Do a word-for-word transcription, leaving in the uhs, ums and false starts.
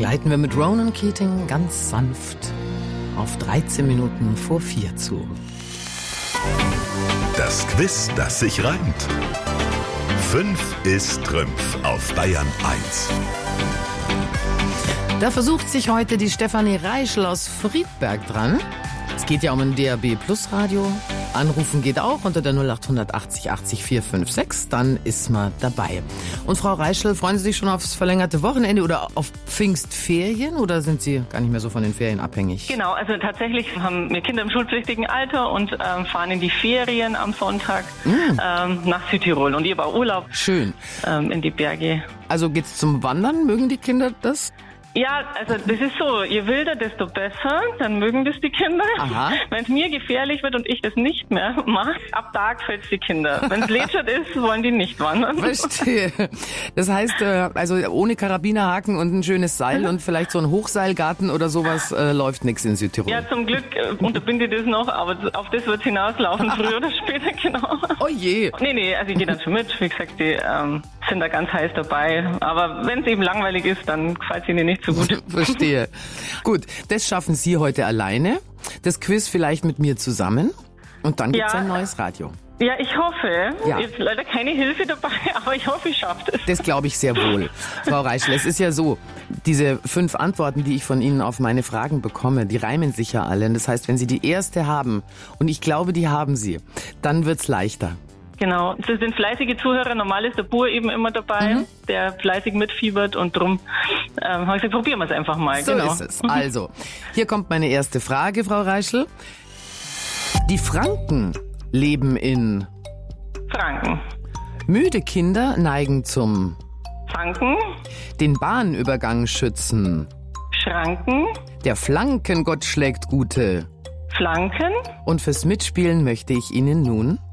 gleiten wir mit Ronan Keating ganz sanft auf dreizehn Minuten vor vier zu. Das Quiz, das sich reimt. Fünf ist Trümpf auf Bayern eins. Da versucht sich heute die Stefanie Reischl aus Friedberg dran. Es geht ja um ein D A B Plus Radio. Anrufen geht auch unter der null acht achtzig achtzig vier fünf sechs. Dann ist man dabei. Und Frau Reischl, freuen Sie sich schon aufs verlängerte Wochenende oder auf Pfingstferien? Oder sind Sie gar nicht mehr so von den Ferien abhängig? Genau, also tatsächlich haben wir Kinder im schulpflichtigen Alter und ähm, fahren in die Ferien am Sonntag mm. ähm, nach Südtirol. Und ich habe auch Urlaub. Schön. Ähm, in die Berge. Also geht's zum Wandern? Mögen die Kinder das? Ja, also das ist so, je wilder, desto besser, dann mögen das die Kinder. Wenn es mir gefährlich wird und ich das nicht mehr mache, ab da gefällt es die Kinder. Wenn es lätschert ist, wollen die nicht wandern. Verstehe. Das heißt, also ohne Karabinerhaken und ein schönes Seil und vielleicht so ein Hochseilgarten oder sowas äh, läuft nichts in Südtirol. Ja, zum Glück äh, unterbinde ich das noch, aber auf das wird es hinauslaufen, früher oder später, genau. Oh je. Nee, nee, also ich gehe dann schon mit. Wie gesagt, die ähm, sind da ganz heiß dabei. Aber wenn es eben langweilig ist, dann gefällt es ihnen nicht so gut. Verstehe. Gut, das schaffen Sie heute alleine. Das Quiz vielleicht mit mir zusammen. Und dann gibt's ja ein neues Radio. Ja, ich hoffe. Ja. Ich habe leider keine Hilfe dabei, aber ich hoffe, ich schaffe es. Das glaube ich sehr wohl. Frau Reischl, es ist ja so, diese fünf Antworten, die ich von Ihnen auf meine Fragen bekomme, die reimen sich ja alle. Das heißt, wenn Sie die erste haben, und ich glaube, die haben Sie, dann wird's leichter. Genau, das sind fleißige Zuhörer. Normal ist der Bur eben immer dabei, mhm. der fleißig mitfiebert und drum ähm, habe ich gesagt, probieren wir es einfach mal. So genau. ist es. Also, hier kommt meine erste Frage, Frau Reischl. Die Franken leben in Franken. Müde Kinder neigen zum Franken. Den Bahnübergang schützen. Schranken. Der Flankengott schlägt gute Flanken. Und fürs Mitspielen möchte ich Ihnen nun